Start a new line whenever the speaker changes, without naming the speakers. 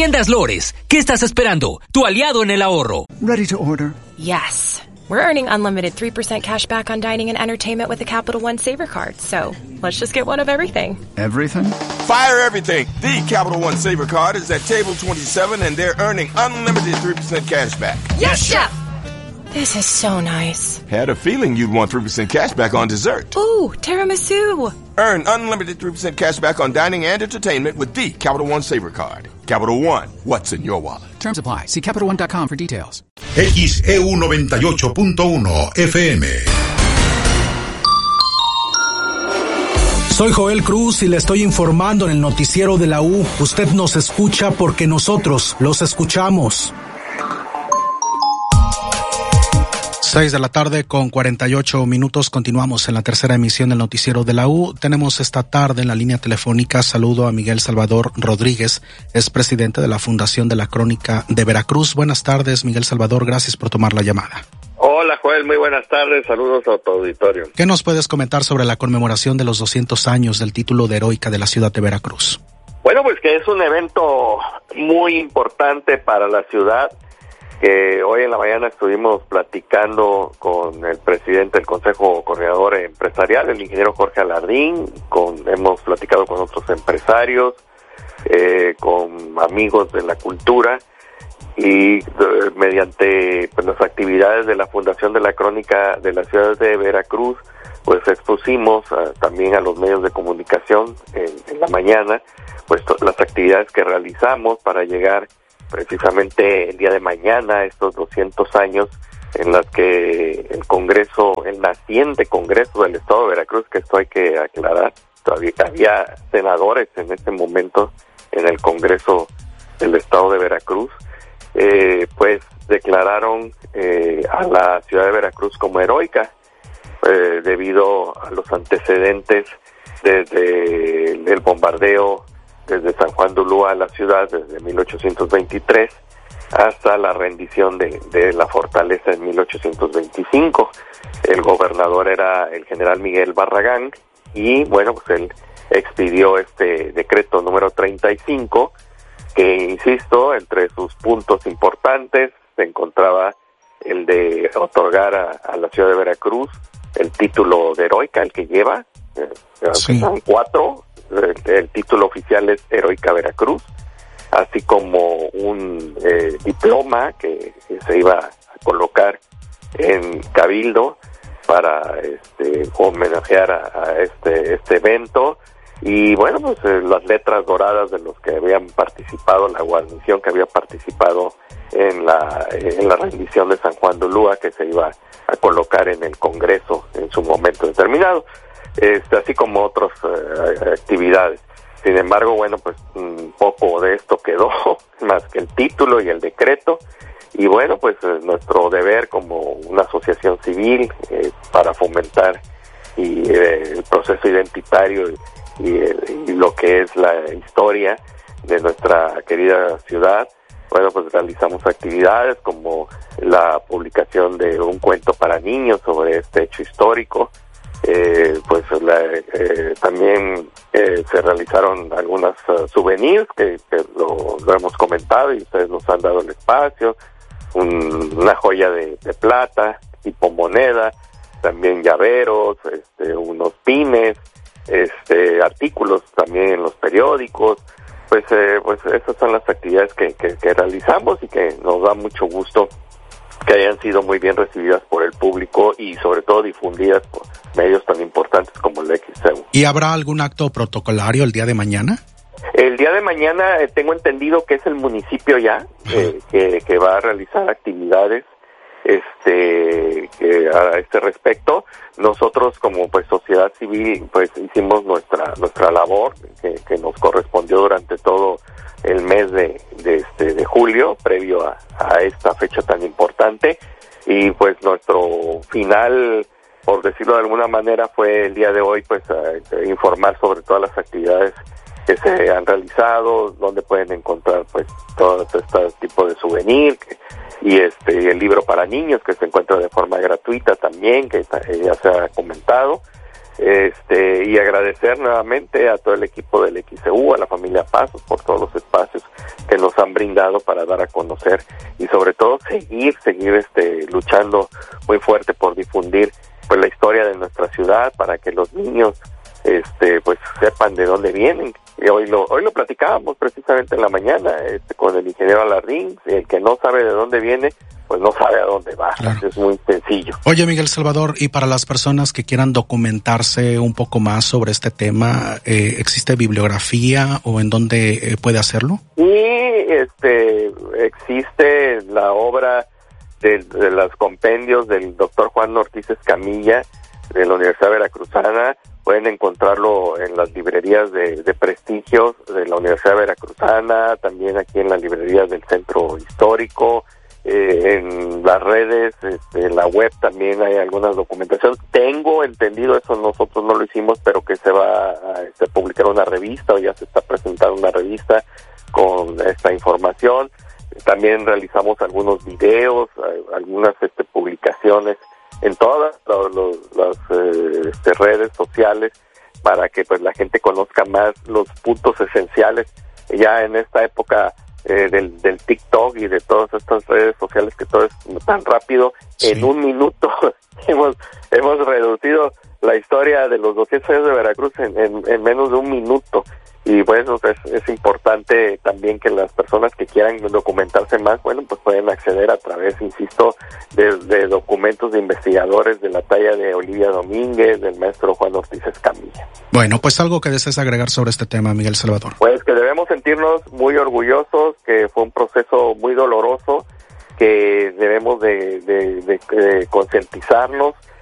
Tiendas Lores, ¿qué estás esperando? Tu aliado en el ahorro.
Ready to order.
Yes. We're earning unlimited 3% cash back on dining and entertainment with the Capital One Saver Card. So, let's just get one of everything.
Everything?
Fire everything. The Capital One Saver Card is at table 27 and they're earning unlimited 3% cash back.
Yes, Chef! This is so nice.
Had a feeling you'd want 3% cash back on dessert.
Ooh, tiramisu.
Earn unlimited 3% cash back on dining and entertainment with the Capital One Saver Card. Capital One, what's in your wallet?
Terms apply. See CapitalOne.com for details.
XEU 98.1 FM.
Soy Joel Cruz y le estoy informando en el noticiero de la U. Usted nos escucha porque nosotros los escuchamos. 6:48 p.m. Continuamos en la tercera emisión del noticiero de la U. Tenemos esta tarde en la línea telefónica saludo a Miguel Salvador Rodríguez, es presidente de la Fundación de la Crónica de Veracruz. Buenas tardes, Miguel Salvador, gracias por tomar la llamada.
Hola Joel, muy buenas tardes, saludos a tu auditorio.
¿Qué nos puedes comentar sobre la conmemoración de los 200 años del título de heroica de la ciudad de Veracruz?
Bueno, pues que es un evento muy importante para la ciudad, que hoy en la mañana estuvimos platicando con el presidente del Consejo Coordinador Empresarial, el ingeniero Jorge Alardín, hemos platicado con otros empresarios, con amigos de la cultura, y mediante pues, las actividades de la Fundación de la Crónica de la ciudad de Veracruz, pues expusimos también a los medios de comunicación en la mañana, pues las actividades que realizamos para llegar precisamente el día de mañana, estos 200 años en las que el naciente Congreso del Estado de Veracruz, que esto hay que aclarar, todavía había senadores en ese momento en el Congreso del Estado de Veracruz, pues declararon a la ciudad de Veracruz como heroica, debido a los antecedentes desde el bombardeo desde San Juan de Ulúa a la ciudad desde 1823 hasta la rendición de la fortaleza en 1825. El gobernador era el general Miguel Barragán y bueno, pues él expidió este decreto número 35 que, insisto, entre sus puntos importantes se encontraba el de otorgar a la ciudad de Veracruz el título de heroica, el que lleva,
sí.
Son 4. El título oficial es Heroica Veracruz, así como un diploma que se iba a colocar en Cabildo para homenajear a este evento, y bueno, pues las letras doradas de los que habían participado, la guarnición que había participado en la rendición de San Juan de Ulúa, que se iba a colocar en el Congreso en su momento determinado. Así como otras actividades. Sin embargo, bueno, pues un poco de esto quedó, más que el título y el decreto, y bueno, pues nuestro deber como una asociación civil para fomentar el proceso identitario y lo que es la historia de nuestra querida ciudad. Bueno, pues realizamos actividades como la publicación de un cuento para niños sobre este hecho histórico. También se realizaron algunas souvenirs que lo hemos comentado y ustedes nos han dado el espacio, una joya de plata tipo moneda, también llaveros, unos pines, artículos también en los periódicos. Pues esas son las actividades que realizamos y que nos da mucho gusto que hayan sido muy bien recibidas por el público y sobre todo difundidas por medios tan importantes como el XEU.
¿Y habrá algún acto protocolario el día de mañana?
El día de mañana tengo entendido que es el municipio ya que va a realizar actividades a este respecto. Nosotros como pues sociedad civil pues hicimos nuestra labor que nos correspondió durante todo el mes de julio previo a esta fecha tan importante, y pues nuestro final, por decirlo de alguna manera, fue el día de hoy pues informar sobre todas las actividades que se han realizado, donde pueden encontrar pues todo este tipo de souvenir y el libro para niños que se encuentra de forma gratuita también, que ya se ha comentado, y agradecer nuevamente a todo el equipo del XEU, a la familia Pasos por todos los espacios que que nos han brindado para dar a conocer y sobre todo seguir luchando muy fuerte por difundir pues la historia de nuestra ciudad para que los niños pues sepan de dónde vienen. Y hoy lo platicábamos precisamente en la mañana con el ingeniero Alarrín. El que no sabe de dónde viene, pues no sabe a dónde va. Claro. Es muy sencillo.
Oye, Miguel Salvador, y para las personas que quieran documentarse un poco más sobre este tema, ¿existe bibliografía o en dónde puede hacerlo?
Sí, existe la obra de los compendios del doctor Juan Ortiz Escamilla de la Universidad Veracruzana. Pueden encontrarlo en las librerías de prestigios de la Universidad Veracruzana, también aquí en las librerías del Centro Histórico, en las redes, en la web también hay algunas documentaciones. Tengo entendido, eso nosotros no lo hicimos, pero que se va a publicar una revista, o ya se está presentando una revista con esta información. También realizamos algunos videos, algunas publicaciones en todas las redes sociales para que pues la gente conozca más los puntos esenciales ya en esta época del TikTok y de todas estas redes sociales, que todo es tan rápido. Sí. En un minuto hemos reducido la historia de los 200 años de Veracruz en menos de un minuto. Y bueno, es importante también que las personas que quieran documentarse más, bueno, pues pueden acceder a través, insisto, de documentos de investigadores de la talla de Olivia Domínguez, del maestro Juan Ortiz Escamilla.
Bueno, pues algo que desees agregar sobre este tema, Miguel Salvador.
Pues que debemos sentirnos muy orgullosos, que fue un proceso muy doloroso, que debemos de concientizarnos